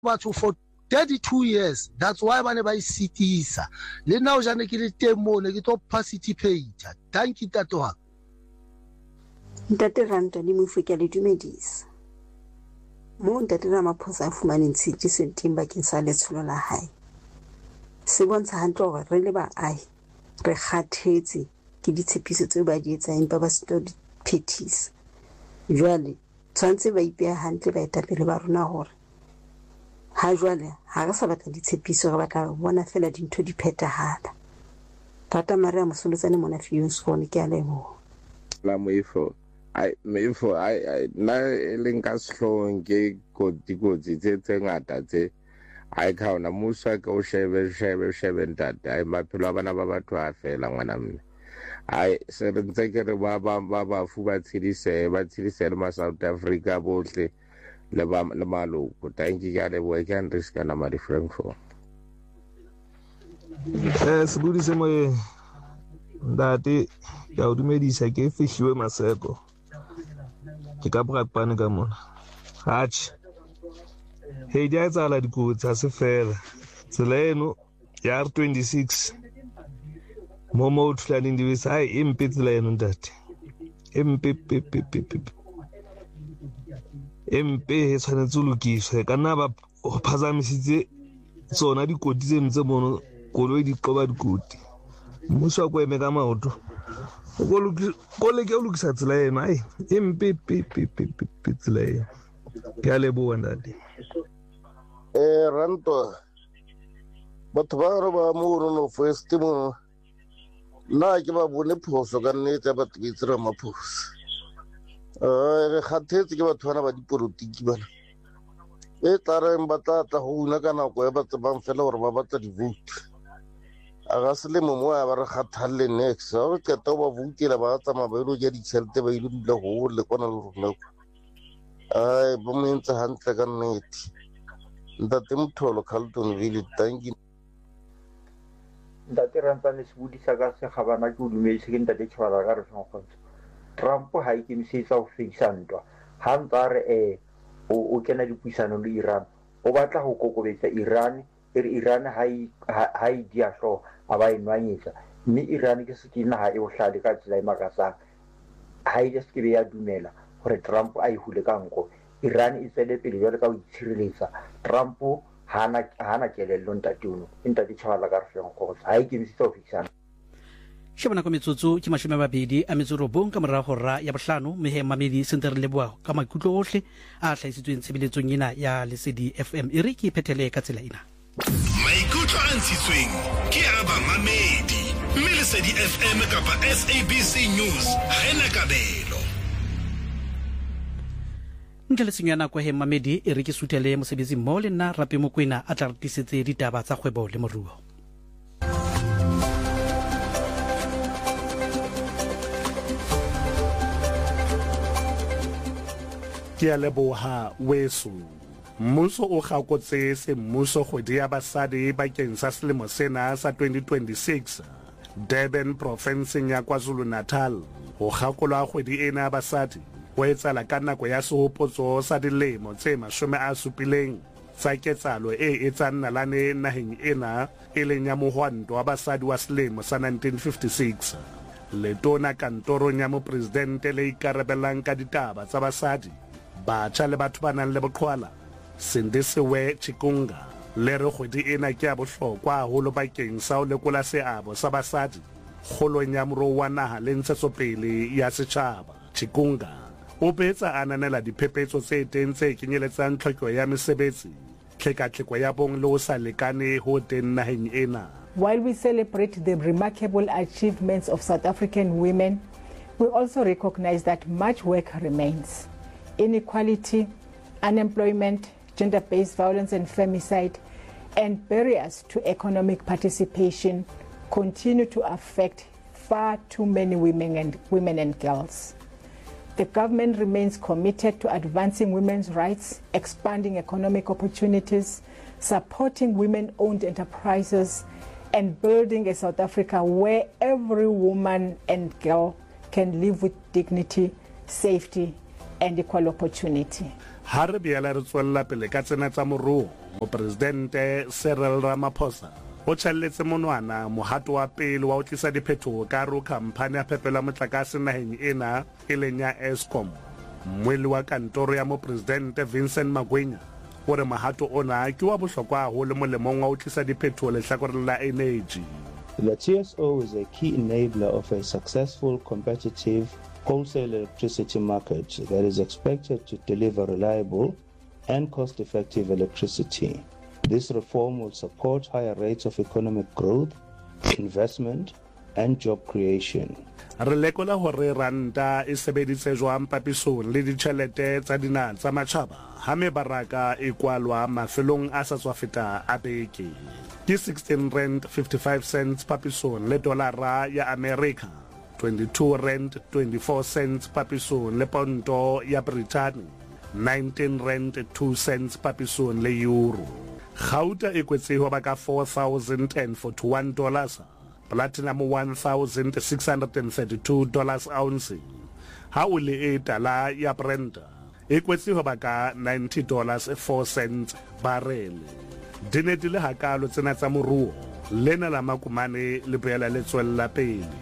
batho for 32 years. That's why bane ba isitisa. Le now jane ke le teng mo ne ke tlo participate. Thank you Tatoa. Ntate Ranta di Mofokeng le dumedisa. Mo Ntate Ramaphosa a fumaneng tshekiso teng bakeng sa letsholo la hae. Se bontsha hantle hore re le baahi re kgathetse ke ditshepiso tseo ba di etsang empa ba se tlo di phethisa. Jwale tshwantse ba ipeha hantle baetapele ba rona hore ha jwale ha re sa batla ditshepiso, re batla bona fela dintho di phethahala. Tata Maria Mosolotsane mona Fionscone ke a leboha. La moifo I na elenka sehlong ke kotsi tse ngata tse ai khaona musa ka o shebe ntate ai maphelo a bana ba batho a fela ngwana mme ai se re ntse ke re ba fu ba tshedise le ma South Africa bohle le maloko. Thank you ka leboha ke Andries kana ma Frankfurt. Sebudise moye ntate ya o dumedisa ke Fihliwe Maseko ke ka Brakpan ka mona hatch he di a tsala dikotsi a se fela tsela eno ya R26 momo o thulaneng di bese ai empe tsela eno ntate empe he tshwanetse o lokiswe ka nna ba phazamisitse tsona dikoti tse ntse mono koloi di qoba dikoti. Mmuso wa ko eme ka maoto ko leke o lokisa tsela eno ai empe tsela eno ke a leboha ntate. Ranto batho ba re ba mo no first mo na ke ba bone phoso ka nnete batho ba itsira maphoso re khathetse ke batho bana ba dipolitiki bana tareng ba tla go una ka nako ya batho ba mfela gore ba batla di vote aga se le mo a ba re kgathalle next ga ke tla ba votela ba tsama ba ilo ja ditšhelete ba ilo dula go le kona le rona ai bo mentse hantle ka nnete. Ntate Mtholo Carltonville. Thank you. Ntate Ranta le sebudisa ka se gabana ke o dumedise ke Ntate Tshwara ka re Senkgontsho. Trump ha ikemisetsa go fedisa ntwa ha ntse re o kena dipuisano le Iran o batla go kokobetsa Iran Iran ha e diahlo a ba enwanyetsa mme Iran ke se ke naha e o hlale ka tsela e makatsang ha e se ke be ya dumela gore Trump a ihule ka nko. Iran e tsele pele jwale ka o itshireletsa. Trump hana kelello ntate ono ntate Tshwala ka re Senkgontsho ha ikemisetsa go fedisa. Shebana kwa metsotso ke 29 ka morago ra ya bohlano mehe mamedi sentere leboa ka makutlo ohle a hlahisitsweng tshebeletsong ena ya Lesedi FM e re ke phethele ka tsela ena. Maikutlo a ntshitsweng ke a ba mamedi mme Lesedi FM kapa SABC News ha ena kabelo. Ntle le senyana kwa he mamedi e re ke sutele mosebetsi mo le nna Rape Mokoena a tla re tisetse ditaba tsa kgwebo le moruo. Ke a leboha weso. Mmuso o gakotse semmuso kgwedi ya basadi bakeng sa selemo sena sa 2026. Durban province ya KwaZulu-Natal o gakolwa kgwedi ena basadi o etsala ka nako ya sehopotso sa dilemo tse 70 tsa ketsalo e etsang nalane naheng ena e leng ya mohwanto wa basadi wa selemo sa 1956. Letona kantorong ya mopresidente le ikarabellang ka ditaba tsa basadi batjha le batho ba nang le boqhwala Sindisiwe Chikunga le re kgwedi ena ke ya bohlokwa haholo bakeng sa ho lekola seabo sa basadi kgolong ya moruo wa naha le ntshetsopele ya setjhaba. Chikunga o betsa ananela diphephetso tse teng tse kenyeletsang tlhoko ya mesebetsi tlhekatlheko ya bong le ho sa lekane ho teng naheng ena. While we celebrate the remarkable achievements of South African women, we also recognize that much work remains. Inequality, unemployment, gender-based violence and femicide, and barriers to economic participation continue to affect far too many women and girls. The government remains committed to advancing women's rights, expanding economic opportunities, supporting women-owned enterprises, and building a South Africa where every woman and girl can live with dignity, safety, and equal opportunity. ha re beela re tswella pele ka tsena tsa moruo mopresidente Cyril Ramaphosa o tshelletse monwana mohato wa pele wa o tlisa diphetoho ka ro khamphane ya phepelo motlakase naheng ena e leng ya Eskom. Mweli wa kantoro ya mopresidente Vincent Magwenya o re mohato ona ke wa bohlokwa haholo molemong wa o tlisa diphetoho lehlakoreng la energy. The TSO is a key enabler of a successful, competitive wholesale electricity market that is expected to deliver reliable and cost-effective electricity. This reform will support higher rates of economic growth, investment, and job creation. Re lekola hore ranta e sebeditse jwang papisong le ditjhelete tsa dinaha tsa matjhaba ha mebaraka e kwalwa mafelong a sa tswa feta a beke. Ke 16 rand 55 cents papisong le dolara ya America, 22 rand 24 cents papisong le ponto ya Britain, 19 rand 2 cents papisong le euro. Gauta e kwetse ho ba ka $4,041, platinum $1,632 ounce. Ha o le e tala ya Brent e kwetse ho ba ka $90.04 barrel. Dinedile hakalo tsena tsa moruo lena la makumane le boela le tswella pele.